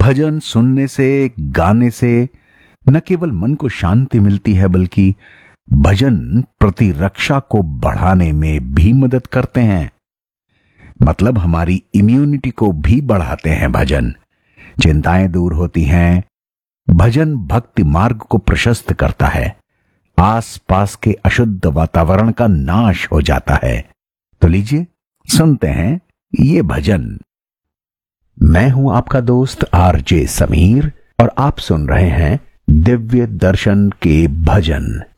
भजन सुनने से, गाने से न केवल मन को शांति मिलती है, बल्कि भजन प्रतिरक्षा को बढ़ाने में भी मदद करते हैं। मतलब हमारी इम्यूनिटी को भी बढ़ाते हैं भजन। चिंताएं दूर होती हैं। भजन भक्ति मार्ग को प्रशस्त करता है। आसपास के अशुद्ध वातावरण का नाश हो जाता है। तो लीजिए सुनते हैं ये भजन। मैं हूं आपका दोस्त आरजे समीर और आप सुन रहे हैं दिव्य दर्शन के भजन।